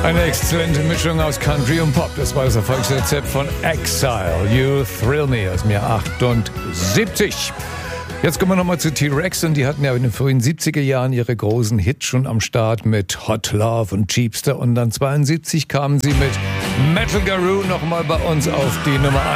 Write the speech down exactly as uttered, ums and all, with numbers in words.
Eine exzellente Mischung aus Country und Pop. Das war das Erfolgsrezept von Exile. You Thrill Me aus dem Jahr achtundsiebzig. Jetzt kommen wir nochmal zu T-Rex, und die hatten ja in den frühen siebziger Jahren ihre großen Hits schon am Start mit Hot Love und Cheapster, und dann zweiundsiebzig kamen sie mit Metal Garou nochmal bei uns auf die Nummer eins.